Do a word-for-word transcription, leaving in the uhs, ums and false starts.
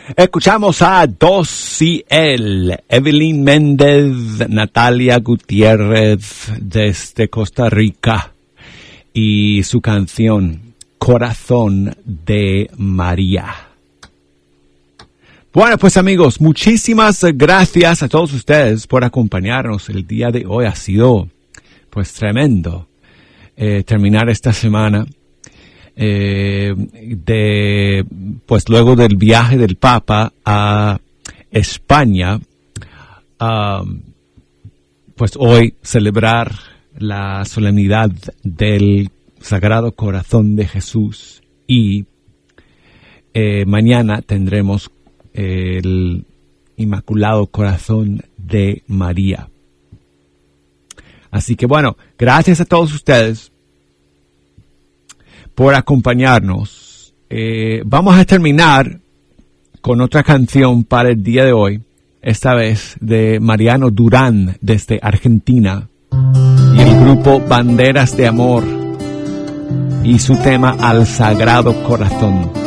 Escuchamos a Dosiel, Evelyn Méndez, Natalia Gutiérrez desde Costa Rica y su canción Corazón de María. Bueno, pues amigos, muchísimas gracias a todos ustedes por acompañarnos el día de hoy. Ha sido pues tremendo eh, terminar esta semana. Eh, de pues luego del viaje del Papa a España, um, pues hoy celebrar la solemnidad del Sagrado Corazón de Jesús y eh, mañana tendremos el Inmaculado Corazón de María. Así que bueno, gracias a todos ustedes por acompañarnos. Eh, vamos a terminar con otra canción para el día de hoy, esta vez de Mariano Durán desde Argentina y el grupo Banderas de Amor y su tema Al Sagrado Corazón.